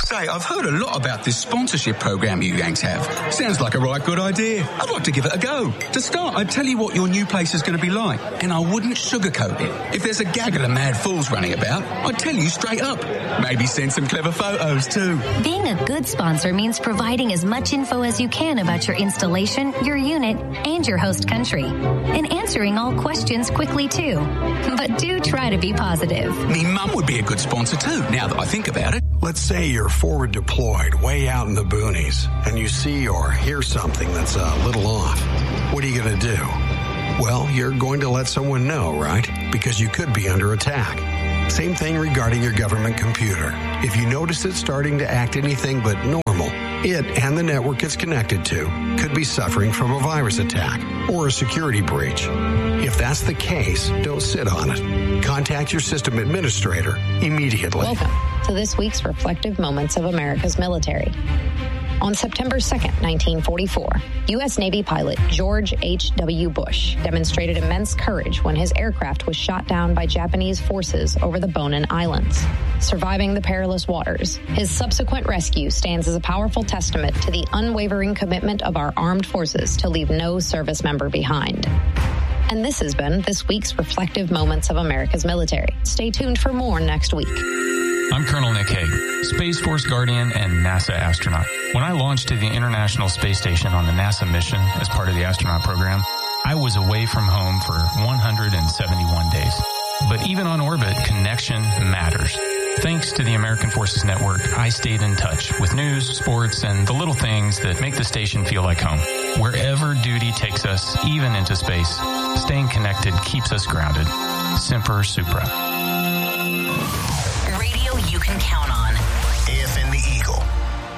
Say, I've heard a lot about this sponsorship program you Yanks have. Sounds like a right good idea. I'd like to give it a go. To start, I'd tell you what your new place is going to be like, and I wouldn't sugarcoat it. If there's a gaggle of mad fools running about, I'd tell you straight up. Maybe send some clever photos too. Being a good sponsor means providing as much info as you can about your installation, your unit, and your host country. And answering all questions quickly too. But do try to be positive. Me mum would be a good sponsor too, now that I think about it. Let's say you're forward deployed way out in the boonies and you see or hear something that's a little off. What are you going to do? Well, you're going to let someone know, right? Because you could be under attack. Same thing regarding your government computer. If you notice it starting to act anything but normal, it and the network it's connected to could be suffering from a virus attack or a security breach. If that's the case, don't sit on it. Contact your system administrator immediately. Welcome to this week's Reflective Moments of America's Military. On September 2nd, 1944, U.S. Navy pilot George H.W. Bush demonstrated immense courage when his aircraft was shot down by Japanese forces over the Bonin Islands, surviving the perilous waters. His subsequent rescue stands as a powerful testament to the unwavering commitment of our armed forces to leave no service member behind. And this has been this week's Reflective Moments of America's Military. Stay tuned for more next week. I'm Colonel Nick Hague, Space Force Guardian and NASA astronaut. When I launched to the International Space Station on the NASA mission as part of the astronaut program, I was away from home for 171 days. But even on orbit, connection matters. Thanks to the American Forces Network, I stayed in touch with news, sports, and the little things that make the station feel like home. Wherever duty takes us, even into space, staying connected keeps us grounded. Semper Supra.